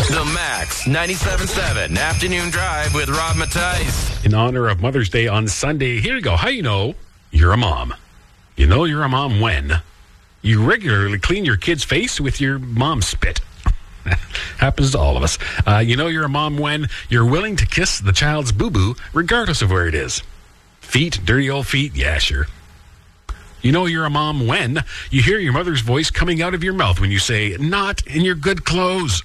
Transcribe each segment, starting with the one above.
The Max 97.7 Afternoon Drive with Rob Matthijs. In honor of Mother's Day on Sunday, here you go. How you know you're a mom? You know you're a mom when you regularly clean your kid's face with your mom spit. Happens to all of us. You know you're a mom when you're willing to kiss the child's boo-boo regardless of where it is. Feet, dirty old feet, yeah, sure. You know you're a mom when you hear your mother's voice coming out of your mouth when you say, "Not in your good clothes."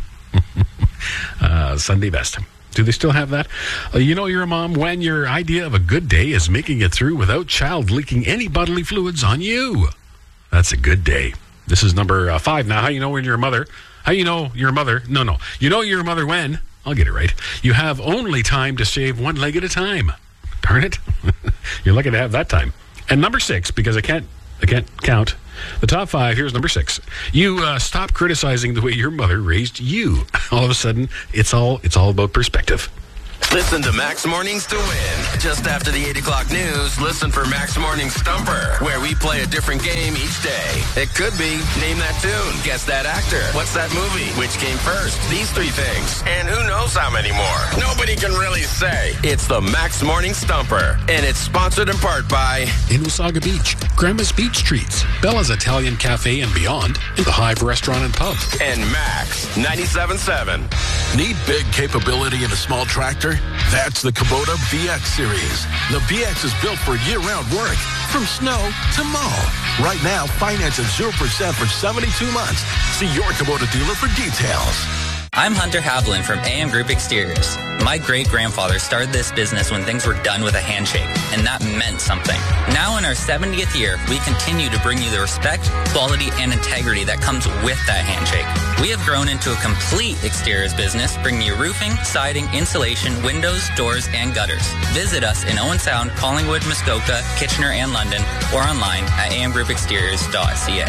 Sunday best. Do they still have that? You know you're a mom when your idea of a good day is making it through without child leaking any bodily fluids on you. That's a good day. This is number 5 now. How you know when you're a mother? How you know you're a mother? No. You know you're a mother when, I'll get it right, you have only time to shave one leg at a time. Darn it. You're lucky to have that time. And number 6, because I can't count the top 5. Here's number 6. You stop criticizing the way your mother raised you. All of a sudden, it's all about perspective. Listen to Max Mornings to win. Just after the 8 o'clock news, listen for Max Morning Stumper, where we play a different game each day. It could be Name That Tune, Guess That Actor, What's That Movie, Which Came First, These 3 things, and who knows how many more. Nobody can really say. It's the Max Morning Stumper, and it's sponsored in part by in Wasaga Beach, Grandma's Beach Treats, Bella's Italian Cafe and Beyond, and the Hive Restaurant and Pub. And Max 97.7. Need big capability in a small tractor? That's the Kubota BX series. The BX is built for year-round work, from snow to mow. Right now, finance at 0% for 72 months. See your Kubota dealer for details. I'm Hunter Havlin from AM Group Exteriors. My great-grandfather started this business when things were done with a handshake, and that meant something. Now in our 70th year, we continue to bring you the respect, quality, and integrity that comes with that handshake. We have grown into a complete exteriors business, bringing you roofing, siding, insulation, windows, doors, and gutters. Visit us in Owen Sound, Collingwood, Muskoka, Kitchener, and London, or online at amgroupexteriors.ca.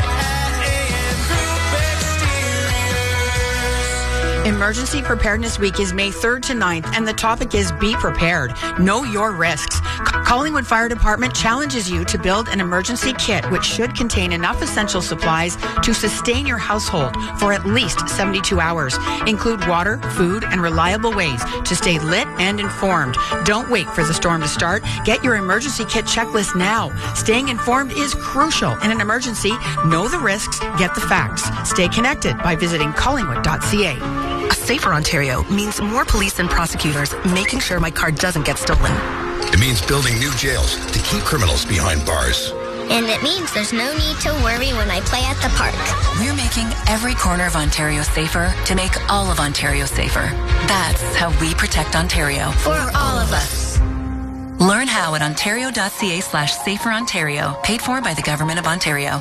Emergency Preparedness Week is May 3rd to 9th, and the topic is Be Prepared. Know your risks. Collingwood Fire Department challenges you to build an emergency kit which should contain enough essential supplies to sustain your household for at least 72 hours. Include water, food, and reliable ways to stay lit and informed. Don't wait for the storm to start. Get your emergency kit checklist now. Staying informed is crucial in an emergency. Know the risks, get the facts. Stay connected by visiting collingwood.ca. A safer Ontario means more police and prosecutors making sure my car doesn't get stolen. It means building new jails to keep criminals behind bars. And it means there's no need to worry when I play at the park. We're making every corner of Ontario safer to make all of Ontario safer. That's how we protect Ontario. For all of us. Learn how at ontario.ca/saferontario. Paid for by the Government of Ontario.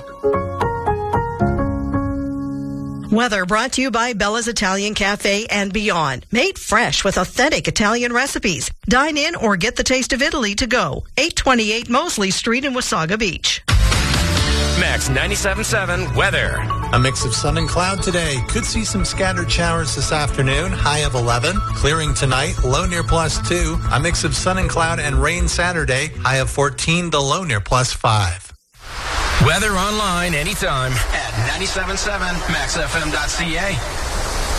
Weather brought to you by Bella's Italian Cafe and Beyond. Made fresh with authentic Italian recipes. Dine in or get the taste of Italy to go. 828 Mosley Street in Wasaga Beach. Max 97.7 weather. A mix of sun and cloud today. Could see some scattered showers this afternoon. High of 11. Clearing tonight. Low near +2. A mix of sun and cloud and rain Saturday. High of 14. The low near +5. Weather online anytime at 97.7maxfm.ca.